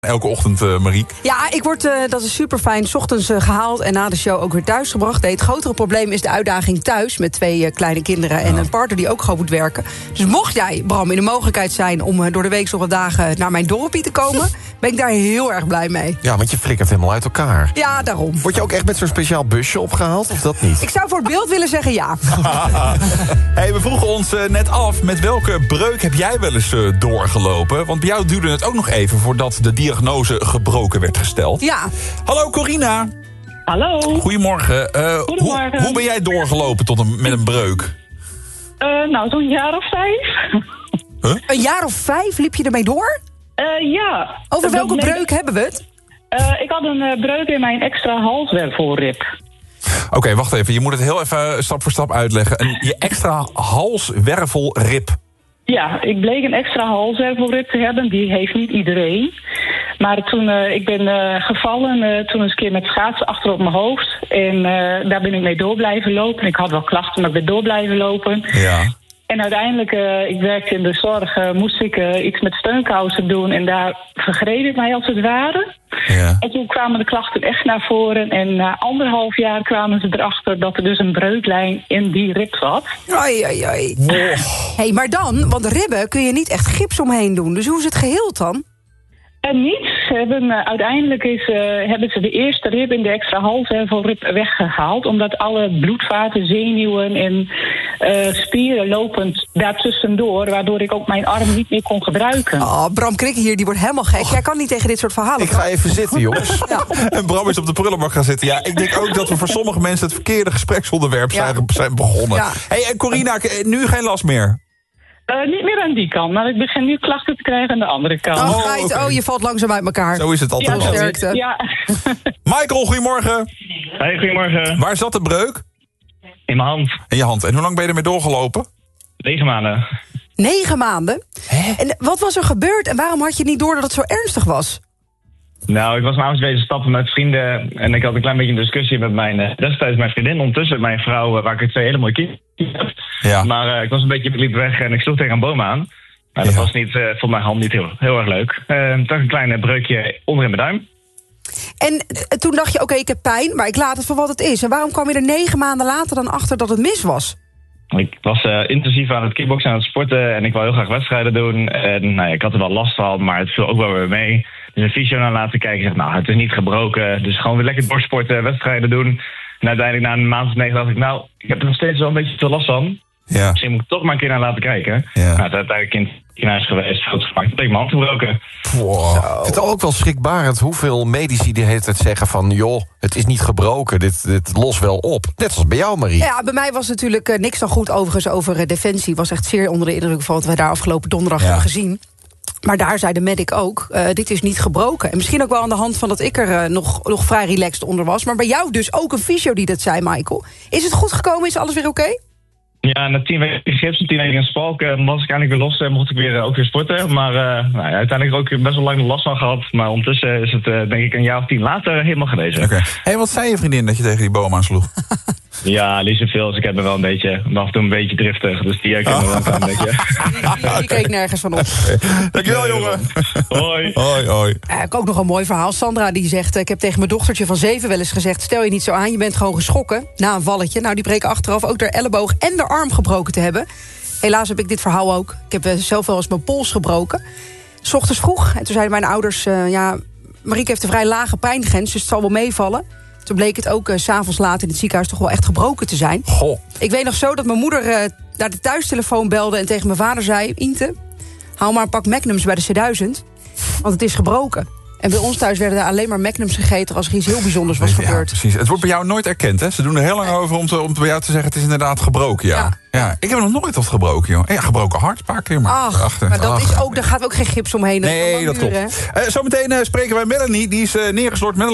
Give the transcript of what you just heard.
Elke ochtend, Mariek. Ja, ik word, dat is super fijn, 's ochtends gehaald en na de show ook weer thuisgebracht. Nee, het grotere probleem is de uitdaging thuis met 2 kleine kinderen en een partner die ook gewoon moet werken. Dus mocht jij, Bram, in de mogelijkheid zijn om door de week zoveel dagen naar mijn dorpje te komen, ben ik daar heel erg blij mee. Ja, want je flikkert helemaal uit elkaar. Ja, daarom. Word je ook echt met zo'n speciaal busje opgehaald, of dat niet? Ik zou voor het beeld willen zeggen ja. Hey, we vroegen ons net af, met welke breuk heb jij wel eens doorgelopen? Want bij jou duurde het ook nog even voordat de diagnose gebroken werd gesteld. Ja. Hallo Corina. Hallo. Goedemorgen. Goedemorgen. Hoe ben jij doorgelopen met een breuk? Nou, zo'n jaar of 5. Huh? Een jaar of 5 liep je ermee door? Ja. Over welke breuk hebben we het? Ik had een breuk in mijn extra halswervelrib. Oké, wacht even. Je moet het heel even stap voor stap uitleggen. Je extra halswervelrib. Ja, ik bleek een extra halswervelrib te hebben. Die heeft niet iedereen. Maar toen ik ben gevallen, toen eens een keer met schaatsen achter op mijn hoofd. En daar ben ik mee door blijven lopen. Ik had wel klachten, maar ik ben door blijven lopen. Ja. En uiteindelijk, ik werkte in de zorg, moest ik iets met steunkousen doen. En daar vergreep ik mij als het ware. Ja. En toen kwamen de klachten echt naar voren. En na 1,5 jaar kwamen ze erachter dat er dus een breuklijn in die rib zat. Oei, oei, oei. Hey, maar dan, want ribben kun je niet echt gips omheen doen. Dus hoe is het geheeld dan? En niets. Uiteindelijk hebben ze de eerste rib in de extra halswervelrib weggehaald. Omdat alle bloedvaten, zenuwen en spieren lopend daartussendoor. Waardoor ik ook mijn arm niet meer kon gebruiken. Oh, Bram Krikke hier, die wordt helemaal gek. Jij kan niet tegen dit soort verhalen. Ik ga even zitten, jongens. Ja. En Bram is op de prullenbak gaan zitten. Ja, ik denk ook dat we voor sommige mensen het verkeerde gespreksonderwerp zijn begonnen. Ja. Hey, en Corina, nu geen last meer? Niet meer aan die kant, maar ik begin nu klachten te krijgen aan de andere kant. Oh, je valt langzaam uit elkaar. Zo is het altijd. Ja, wel. sterkte. Ja. Michael, goedemorgen. Hey, goedemorgen. Waar zat de breuk? In mijn hand. In je hand. En hoe lang ben je ermee doorgelopen? 9 maanden. 9 maanden? Hè? En wat was er gebeurd en waarom had je niet door dat het zo ernstig was? Nou, ik was vanavond bezig stappen met vrienden. En ik had een klein beetje een discussie met destijds mijn vriendin. Ondertussen mijn vrouw, waar ik 2 hele mooie kinderen heb. Ja. Maar ik was een beetje liep weg en ik sloeg tegen een boom aan. Maar dat was niet, voor mijn hand niet heel erg leuk. Toch een klein breukje onder in mijn duim. En toen dacht je, oké, ik heb pijn, maar ik laat het voor wat het is. En waarom kwam je er 9 maanden later dan achter dat het mis was? Ik was intensief aan het kickboksen, aan het sporten. En ik wou heel graag wedstrijden doen. En ik had er wel last van, maar het viel ook wel weer mee. Dus een fysio naar laten kijken. Zegt, nou, het is niet gebroken. Dus gewoon weer lekker doorsporten, wedstrijden doen. En uiteindelijk na een maand of 9 dacht ik, nou, ik heb er nog steeds wel een beetje veel last van. Ja. Misschien moet ik toch maar een keer naar laten kijken. Ja. Nou, het is uiteindelijk in het ziekenhuis geweest, foto's gemaakt. Toen ben ik mijn hand gebroken. Wow. Ik vind het ook wel schrikbarend hoeveel medici de hele tijd zeggen van... joh, het is niet gebroken, dit lost wel op. Net zoals bij jou, Marie. Ja, bij mij was natuurlijk niks dan goed overigens over Defensie. Was echt zeer onder de indruk van wat we daar afgelopen donderdag hebben gezien. Maar daar zei de medic ook, dit is niet gebroken. En misschien ook wel aan de hand van dat ik er nog vrij relaxed onder was. Maar bij jou dus ook een fysio die dat zei, Michael. Is het goed gekomen? Is alles weer oké? Ja, na 10 weken gips en 10 weken in Spalk was ik eigenlijk weer los en mocht ik ook weer sporten. Maar uiteindelijk ook best wel lang last van gehad. Maar ondertussen is het denk ik een jaar of 10 later helemaal genezen. Oké. Hey, wat zei je vriendin dat je tegen die boom aansloeg? Ja, niet zoveel. Dus ik heb me wel een beetje, af en toe een beetje driftig. Dus die herkennen we wel een beetje. Die keek nergens van op. Dankjewel, jongen. Hoi. Hoi, hoi. Ik heb ook nog een mooi verhaal. Sandra die zegt, ik heb tegen mijn dochtertje van 7 wel eens gezegd... stel je niet zo aan, je bent gewoon geschrokken na een valletje. Nou, die breken achteraf ook haar elleboog en haar arm gebroken te hebben. Helaas heb ik dit verhaal ook. Ik heb zelf wel eens mijn pols gebroken. 's Ochtends vroeg. En toen zeiden mijn ouders, Marieke heeft een vrij lage pijngrens... dus het zal wel meevallen. Toen bleek het ook 's avonds laat in het ziekenhuis toch wel echt gebroken te zijn. Goh. Ik weet nog zo dat mijn moeder naar de thuistelefoon belde... en tegen mijn vader zei, Inte, haal maar een pak Magnums bij de C1000... want het is gebroken. En bij ons thuis werden er alleen maar Magnums gegeten... als er iets heel bijzonders was Ja, gebeurd. precies. Het wordt bij jou nooit erkend, hè? Ze doen er heel lang over om bij jou te zeggen... het is inderdaad gebroken, ja. Ik heb nog nooit wat gebroken, joh. Ja, gebroken hart, een paar keer. Maar dat is ook, daar gaat ook geen gips omheen. Nee, dat klopt. Zometeen spreken wij Melanie. Die is neergestort met een